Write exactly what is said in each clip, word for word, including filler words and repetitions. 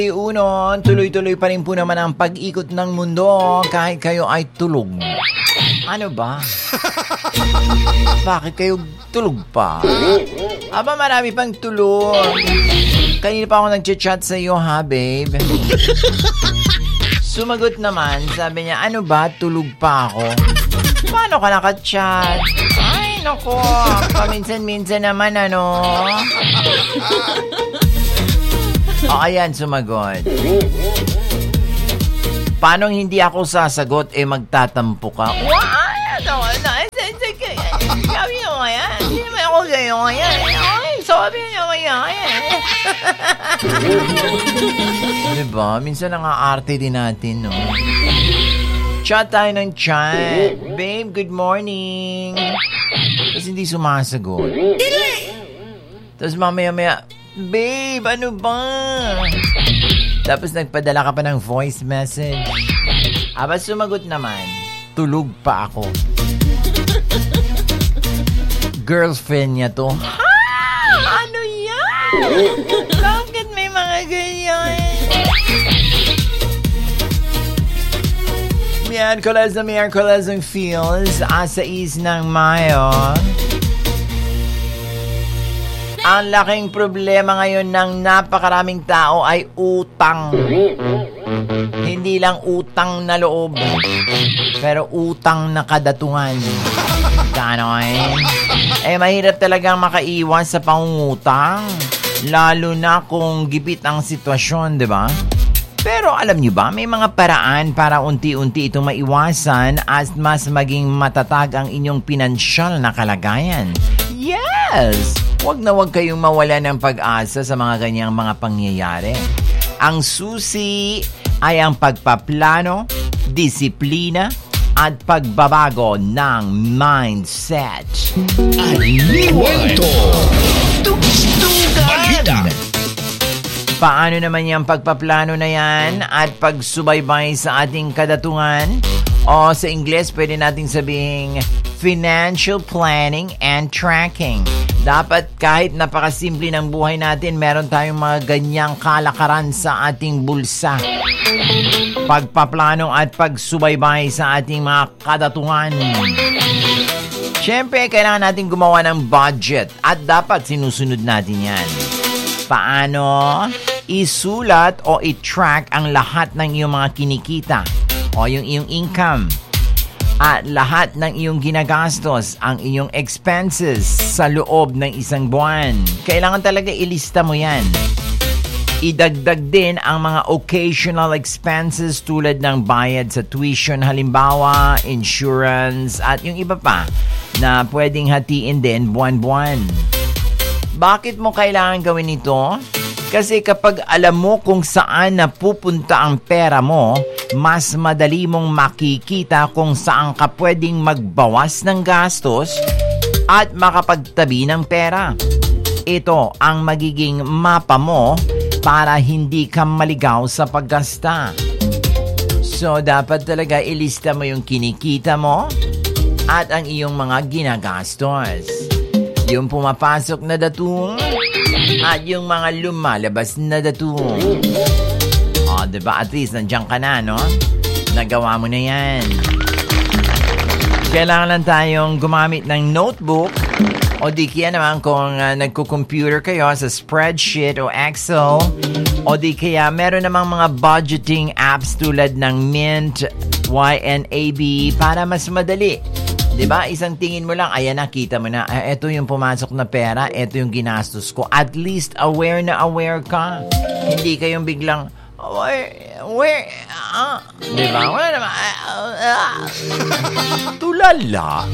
Uno, tuloy-tuloy pa rin po naman ang pag-ikot ng mundo kahit kayo ay tulog. Ano ba? Bakit kayo tulog pa? Aba, marami pang tulog. Kanina pa ako nag-chat sa iyo, ha, babe? Sumagot naman, sabi niya, ano ba, tulog pa ako? Paano ka naka-chat? Ay, nako, paminsan-minsan naman, ano? O, ayan, sumagot. Paano hindi ako sasagot, eh magtatampo ka? Why? Ano? Sabi nyo nga yan. Hindi naman ako gayo nga yan. Ay, sabi nyo nga yan. Diba? Minsan nang-aarte din natin, no? Chat tayo ng chat. Babe, good morning. Tapos hindi sumasagot. Tapos mamaya-maya, babe, ano ba? Tapos nagpadala ka pa ng voice message. Aba, sumagot naman, tulog pa ako. Girlfriend niya to. Ha? Ano yan? Bakit may mga ganyan? Miyerkules na Miyerkules ang feels. Asa is ng Mayo. Ang laking problema ngayon ng napakaraming tao ay utang. Hindi lang utang na loob, pero utang na kadatungan. Ganon. Eh, mahirap talagang makaiwas sa pangungutang. Lalo na kung gipit ang sitwasyon, di ba? Pero alam niyo ba, may mga paraan para unti-unti itong maiwasan at mas maging matatag ang inyong pinansyal na kalagayan. Yes! Huwag na huwag kayong mawala ng pag-asa sa mga ganyang mga pangyayari. Ang susi ay ang pagpaplano, disiplina, at pagbabago ng mindset. Alimento! Balita! Paano naman yung pagpaplano na yan at pagsubaybay sa ating kadatungan? O sa Ingles, pwede nating sabihing financial planning and tracking. Dapat kahit napakasimple ng buhay natin, meron tayong mga ganyang kalakaran sa ating bulsa. Pagpaplano at pagsubaybay sa ating mga kadatungan. Siyempre, kailangan natin gumawa ng budget at dapat sinusunod natin yan. Paano? Isulat o i-track ang lahat ng iyong mga kinikita o yung iyong income. At lahat ng iyong ginagastos, ang iyong expenses sa loob ng isang buwan. Kailangan talaga ilista mo yan. Idagdag din ang mga occasional expenses tulad ng bayad sa tuition, halimbawa, insurance, at yung iba pa na pwedeng hatiin din buwan-buwan. Bakit mo kailangan gawin ito? Kasi kapag alam mo kung saan napupunta ang pera mo, mas madali mong makikita kung saan ka pwedeng magbawas ng gastos at makapagtabi ng pera. Ito ang magiging mapa mo para hindi ka maligaw sa paggasta. So, dapat talaga ilista mo yung kinikita mo at ang iyong mga ginagastos. Yung pumapasok na datung at yung mga lumalabas na datung. O, diba? At least, nandiyan ka na, no? Nagawa mo na yan. Kailangan lang tayong gumamit ng notebook o di kaya naman kung uh, nagko-computer kayo sa spreadsheet o Excel o di kaya meron namang mga budgeting apps tulad ng Mint, Y N A B para mas madali. Diba? Isang tingin mo lang, ayan, nakita mo na, ah, ito yung pumasok na pera, ito yung ginastos ko. At least aware na aware ka. Hindi kayong biglang, where, where, ah, diba? Wala naman, ah, ah. Tulala.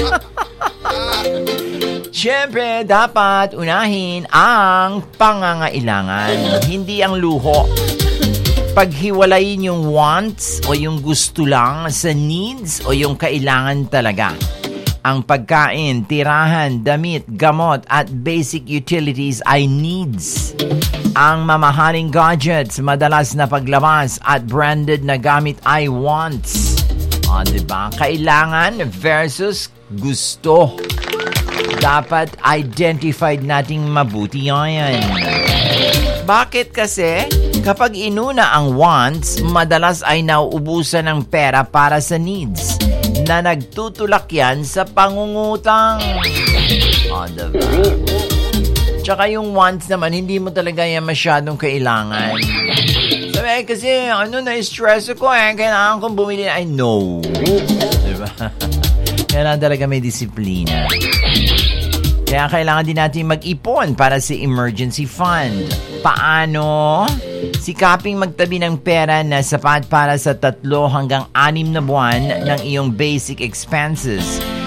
Siyempre, dapat unahin ang pangangailangan, hindi ang luho. Paghiwalayin yung wants o yung gusto lang sa needs o yung kailangan talaga. Ang pagkain, tirahan, damit, gamot at basic utilities ay needs. Ang mamahaling gadgets, madalas na paglabas at branded na gamit ay wants. O, diba? Kailangan versus gusto. Dapat identified nating mabuti yan. Bakit kasi? Kapag inuna ang wants, madalas ay nauubusan ng pera para sa needs na nagtutulak yan sa pangungutang. O, diba? Tsaka yung wants naman, hindi mo talaga yan masyadong kailangan. Sabi, kasi ano, na-stress ko eh, kailangan kong bumili. Ay, no. Diba? Kailangan talaga may disiplina. Kaya kailangan din natin mag-ipon para sa emergency fund. Paano? Sikaping magtabi ng pera na sapat para sa tatlo hanggang anim na buwan ng iyong basic expenses.